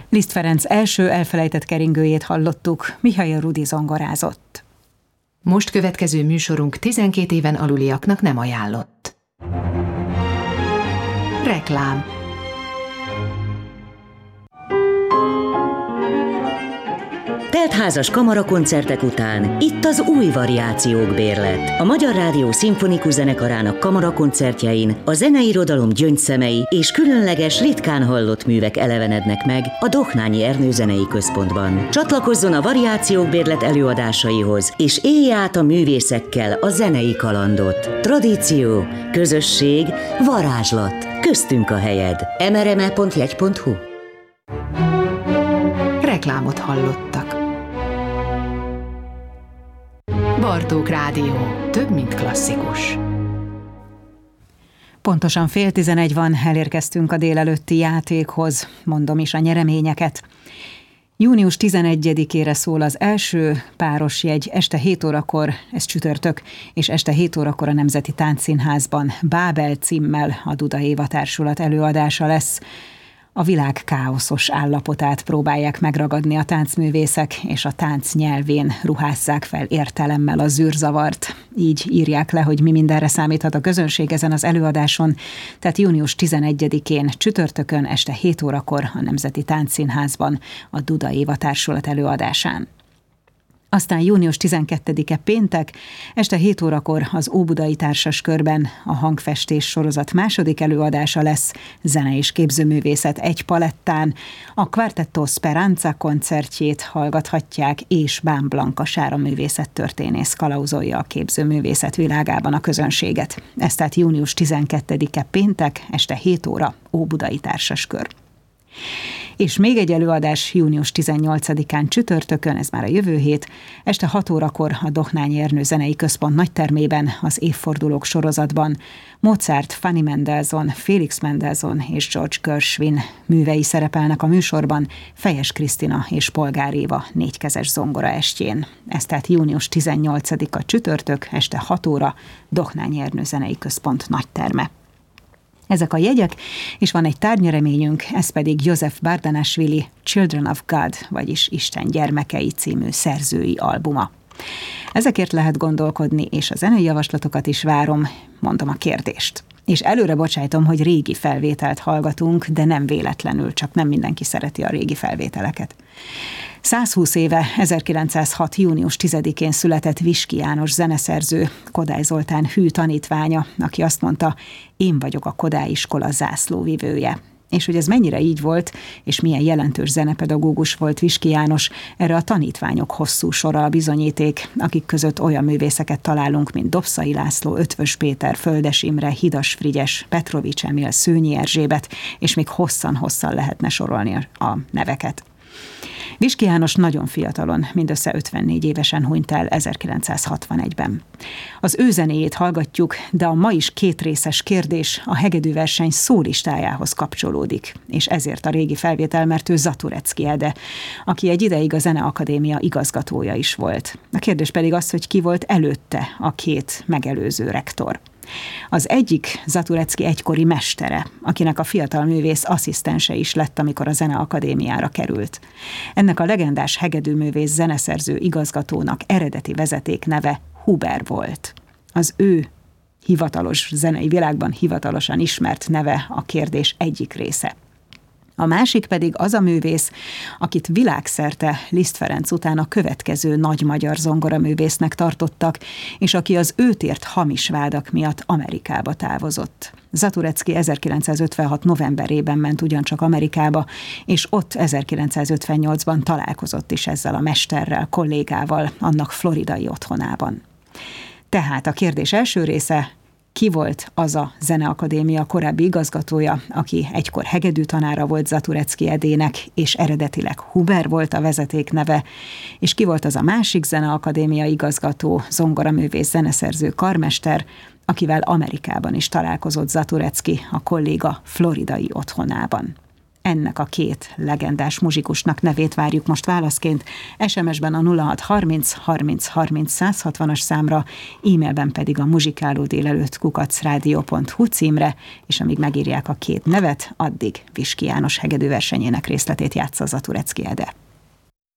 Liszt Ferenc első elfelejtett keringőjét hallottuk, Mihály Rudi zongorázott. Most következő műsorunk 12 éven aluliaknak nem ajánlott. Reklám. Teltházas kamarakoncertek után itt az új variációk bérlet. A Magyar Rádió Szimfonikus Zenekarának kamarakoncertjein a zeneirodalom gyöngyszemei és különleges, ritkán hallott művek elevenednek meg a Dohnányi Ernő Zenei Központban. Csatlakozzon a variációk bérlet előadásaihoz, és élje át a művészekkel a zenei kalandot. Tradíció, közösség, varázslat. Köztünk a helyed. mrme.jegy.hu. Reklámot hallottak. Bartók Rádió. Több, mint klasszikus. Pontosan 10:11 van, elérkeztünk a délelőtti játékhoz, mondom is a nyereményeket. Június 11-ére szól az első páros jegy este 7 órakor, ez csütörtök, és este 7 órakor a Nemzeti Táncszínházban Bábel címmel a Duda Éva Társulat előadása lesz. A világ káoszos állapotát próbálják megragadni a táncművészek, és a tánc nyelvén ruházzák fel értelemmel a zűrzavart. Így írják le, hogy mi mindenre számíthat a közönség ezen az előadáson, tehát június 11-én csütörtökön este 7 órakor a Nemzeti Táncszínházban a Duda Éva Társulat előadásán. Aztán június 12-e péntek, este 7 órakor az Óbudai Társaskörben a Hangfestés sorozat második előadása lesz, zene és képzőművészet egy palettán. A Quartetto Speranza koncertjét hallgathatják, és Bán Blanka Sára művészettörténész kalauzolja a képzőművészet világában a közönséget. Ez tehát június 12-e péntek, este 7 óra, Óbudai Társaskör. És még egy előadás június 18-án csütörtökön, ez már a jövő hét, este 6 órakor a Dohnányi Ernő Zenei Központ nagytermében az évfordulók sorozatban Mozart, Fanny Mendelssohn, Felix Mendelssohn és George Gershwin művei szerepelnek a műsorban, Fejes Krisztina és Polgár Éva négykezes zongora estjén. Ez tehát június 18-a csütörtök, este 6 óra, Dohnányi Ernő Zenei Központ nagyterme. Ezek a jegyek, és van egy tárgynyereményünk, ez pedig József Bardanashvili Children of God, vagyis Isten gyermekei című szerzői albuma. Ezekért lehet gondolkodni, és a zenei javaslatokat is várom, mondom a kérdést. És előre bocsájtom, hogy régi felvételt hallgatunk, de nem véletlenül, csak nem mindenki szereti a régi felvételeket. 120 éve, 1906. június 10-én született Viski János zeneszerző, Kodály Zoltán hű tanítványa, aki azt mondta, én vagyok a Kodály iskola zászlóvivője. És hogy ez mennyire így volt, és milyen jelentős zenepedagógus volt Viski János, erre a tanítványok hosszú sora a bizonyíték, akik között olyan művészeket találunk, mint Dobszai László, Ötvös Péter, Földes Imre, Hidas Frigyes, Petrovics Emil, Szőnyi Erzsébet, és még hosszan-hosszan lehetne sorolni a neveket. Viski János nagyon fiatalon, mindössze 54 évesen hunyt el 1961-ben. Az ő zenéjét hallgatjuk, de a ma is kétrészes kérdés a hegedűverseny szólistájához kapcsolódik, és ezért a régi felvétel, mert ő Zaturecki Ede, aki egy ideig a Zeneakadémia igazgatója is volt. A kérdés pedig az, hogy ki volt előtte a két megelőző rektor. Az egyik Zaturecki egykori mestere, akinek a fiatal művész asszisztense is lett, amikor a Zeneakadémiára került. Ennek a legendás hegedűművész zeneszerző igazgatónak eredeti vezetékneve Huber volt. Az ő hivatalos zenei világban hivatalosan ismert neve a kérdés egyik része. A másik pedig az a művész, akit világszerte Liszt Ferenc után a következő nagy magyar zongoraművésznek tartottak, és aki az őt ért hamis vádak miatt Amerikába távozott. Zaturecki 1956. novemberében ment ugyancsak Amerikába, és ott 1958-ban találkozott is ezzel a mesterrel, kollégával, annak floridai otthonában. Tehát a kérdés első része: ki volt az a Zeneakadémia korábbi igazgatója, aki egykor hegedűtanára volt Zaturecki Edének, és eredetileg Huber volt a vezetékneve, és ki volt az a másik Zeneakadémia igazgató, zongoraművész, zeneszerző, karmester, akivel Amerikában is találkozott Zaturecki, a kolléga floridai otthonában. ennek a két legendás muzsikusnak nevét várjuk most válaszként. SMS-ben a 0630 30 30 160-as számra, e-mailben pedig a muzsikálódélelőtt@radio.hu címre, és amíg megírják a két nevet, addig Viski János hegedűversenyének részletét játsza Zaturecki Ede.